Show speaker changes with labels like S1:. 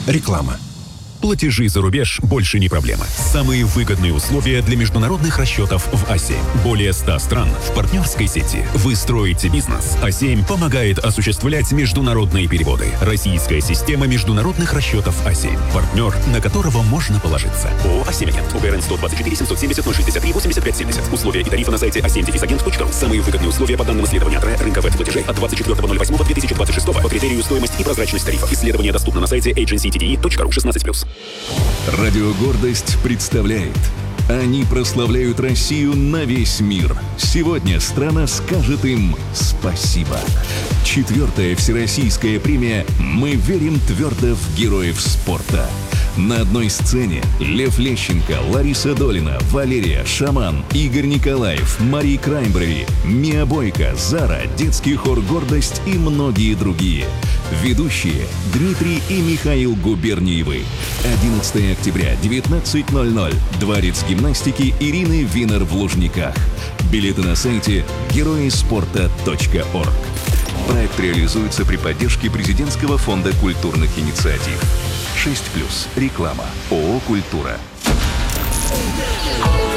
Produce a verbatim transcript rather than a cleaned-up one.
S1: Реклама.
S2: Платежи за рубеж больше не проблема. Самые выгодные условия для международных расчетов в а семь. Более ста стран в партнерской сети. Вы строите бизнес. а семь помогает осуществлять международные переводы. Российская система международных расчетов а семь. Партнер, на которого можно положиться. ООО «а семь Агент». УГРН сто двадцать четыре семьсот семьдесят ноль шестьдесят три восемьдесят пять семьдесят. Условия и тарифы на сайте а семь агент точка ру. Самые выгодные условия по данным исследования ТРЭ рынка веб-платежей от двадцать четвёртого ноль восьмого две тысячи двадцать шестого по критерию стоимость и прозрачность тарифов. Исследование доступно на сайте эйдженси ти ди и точка ру шестнадцать плюс.
S3: Радио «Гордость» представляет. Они прославляют Россию на весь мир. Сегодня страна скажет им спасибо. Четвертая всероссийская премия «Мы верим твердо в героев спорта». На одной сцене Лев Лещенко, Лариса Долина, Валерия, Шаман, Игорь Николаев, Мари Краймбрери, Мия Бойко, Зара, детский хор «Гордость» и многие другие. Ведущие Дмитрий и Михаил Губерниевы. одиннадцатого октября, девятнадцать ноль ноль. Дворец гимнастики Ирины Винер в Лужниках. Билеты на сайте герои спорта точка орг. Проект реализуется при поддержке Президентского фонда культурных инициатив. шесть плюс. Реклама. ООО «Культура».